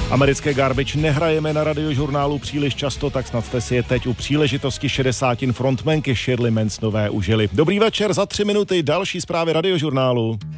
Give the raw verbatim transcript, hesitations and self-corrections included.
Americké garbage nehrajeme na Radiožurnálu příliš často, tak snad jste si je teď u příležitosti šedesátin frontmanky Shirley Mansonové užili. Dobrý večer, za tři minuty další zprávy Radiožurnálu.